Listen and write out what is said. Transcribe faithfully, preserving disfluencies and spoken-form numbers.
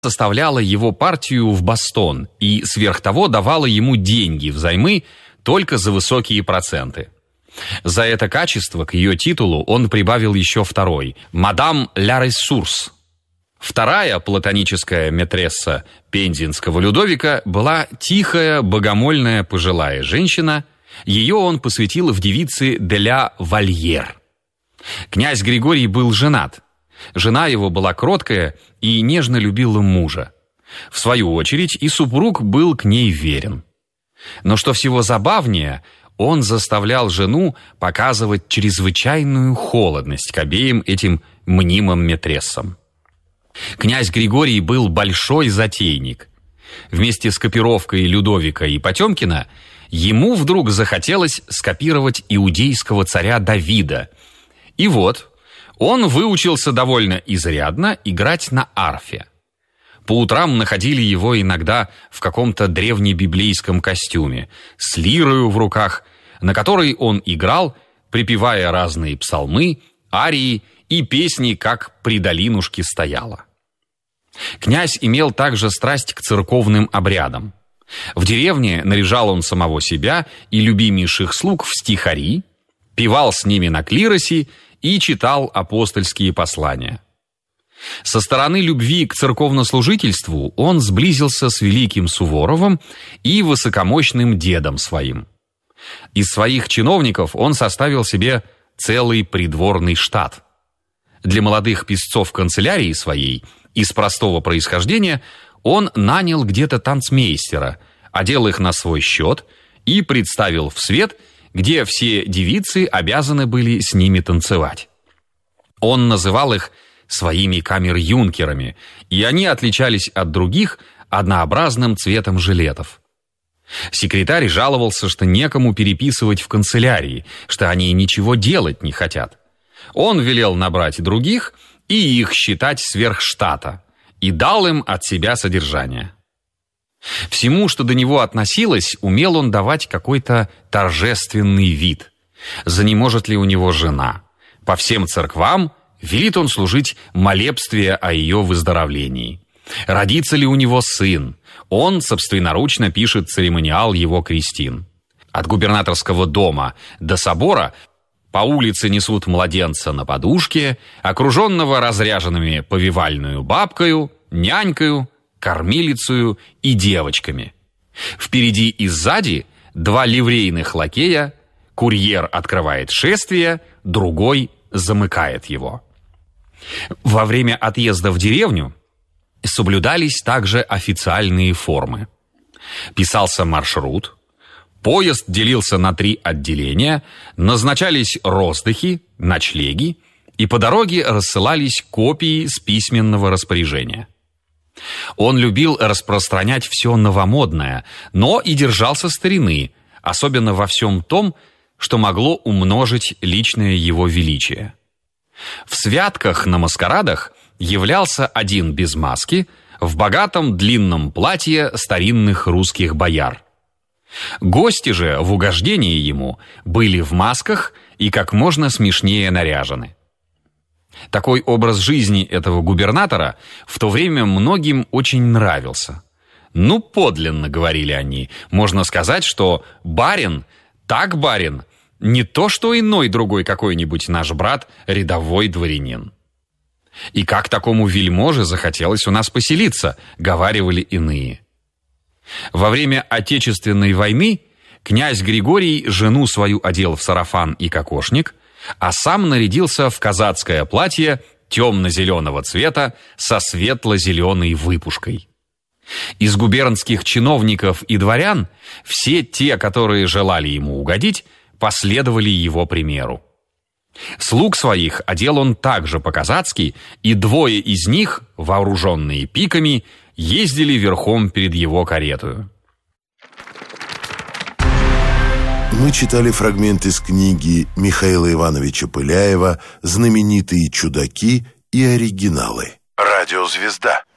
составляла его партию в Бостон и сверх того давала ему деньги взаймы только за высокие проценты. За это качество к ее титулу он прибавил еще второй – «Мадам ля Ресурс». Вторая платоническая мэтресса пензенского Людовика была тихая, богомольная пожилая женщина. Ее он посвятил в девицы де ля Вальер. Князь Григорий был женат. Жена его была кроткая и нежно любила мужа. В свою очередь и супруг был к ней верен. Но что всего забавнее, он заставлял жену показывать чрезвычайную холодность к обеим этим мнимым мэтрессам. Князь Григорий был большой затейник. Вместе с копировкой Людовика и Потемкина ему вдруг захотелось скопировать иудейского царя Давида. И вот он выучился довольно изрядно играть на арфе. По утрам находили его иногда в каком-то древнебиблейском костюме, с лирою в руках, на которой он играл, припевая разные псалмы, арии и песни, как «При долинушке стояла». Князь имел также страсть к церковным обрядам. В деревне наряжал он самого себя и любимейших слуг в стихари, певал с ними на клиросе и читал апостольские послания. Со стороны любви к церковнослужительству он сблизился с великим Суворовым и высокомощным дедом своим. Из своих чиновников он составил себе целый придворный штат. Для молодых песцов канцелярии своей из простого происхождения он нанял где-то танцмейстера, одел их на свой счет и представил в свет, где все девицы обязаны были с ними танцевать. Он называл их своими камер-юнкерами, и они отличались от других однообразным цветом жилетов. Секретарь жаловался, что некому переписывать в канцелярии, что они ничего делать не хотят. Он велел набрать других и их считать сверх штата, и дал им от себя содержание. Всему, что до него относилось, умел он давать какой-то торжественный вид. Занеможет ли у него жена? По всем церквам велит он служить молебствие о ее выздоровлении. Родится ли у него сын? Он собственноручно пишет церемониал его крестин. От губернаторского дома до собора по улице несут младенца на подушке, окруженного разряженными повивальную бабкою, нянькою, кормилицею и девочками. Впереди и сзади два ливрейных лакея, курьер открывает шествие, другой замыкает его. Во время отъезда в деревню соблюдались также официальные формы. Писался маршрут, поезд делился на три отделения, назначались роздыхи, ночлеги, и по дороге рассылались копии с письменного распоряжения. Он любил распространять все новомодное, но и держался старины, особенно во всем том, что могло умножить личное его величие. В святках на маскарадах являлся один без маски, в богатом длинном платье старинных русских бояр. Гости же в угождении ему были в масках и как можно смешнее наряжены. Такой образ жизни этого губернатора в то время многим очень нравился. Ну, подлинно, говорили они, можно сказать, что барин, так барин, не то что иной другой какой-нибудь наш брат, рядовой дворянин. И как такому вельможе захотелось у нас поселиться, говаривали иные. Во время Отечественной войны князь Григорий жену свою одел в сарафан и кокошник, а сам нарядился в казацкое платье темно-зеленого цвета со светло-зеленой выпушкой. Из губернских чиновников и дворян все те, которые желали ему угодить, последовали его примеру. Слуг своих одел он также по-казацки, и двое из них, вооруженные пиками, ездили верхом перед его каретою. Мы читали фрагмент из книги Михаила Ивановича Пыляева «Знаменитые чудаки и оригиналы». Радиозвезда.